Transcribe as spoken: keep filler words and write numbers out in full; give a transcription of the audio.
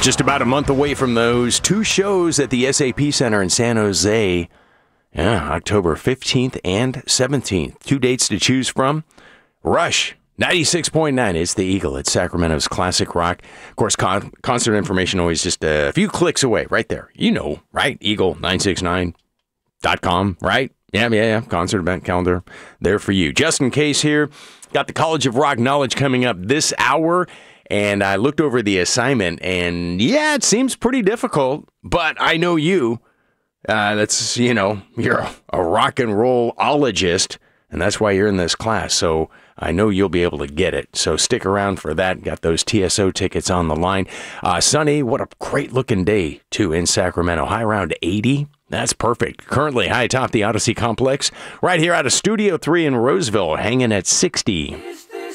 Just about a month away from those two shows at the S A P Center in San Jose. Yeah, October fifteenth and seventeenth. Two dates to choose from. Rush, ninety-six point nine. It's the Eagle. It's Sacramento's classic rock. Of course, con- concert information always just a few clicks away. Right there. You know, right? Eagle nine six nine dot com, right? Yeah, yeah, yeah. Concert event calendar there for you. Just in case here, got the College of Rock Knowledge coming up this hour. And I looked over the assignment, and yeah, it seems pretty difficult. But I know you. Uh, that's, you know, you're a, a rock and roll-ologist, and that's why you're in this class. So I know you'll be able to get it. So stick around for that. Got those T S O tickets on the line. Uh, sunny, what a great-looking day, too, in Sacramento. High around eighty. That's perfect. Currently high atop the Odyssey Complex, right here out of Studio three in Roseville, hanging at sixty.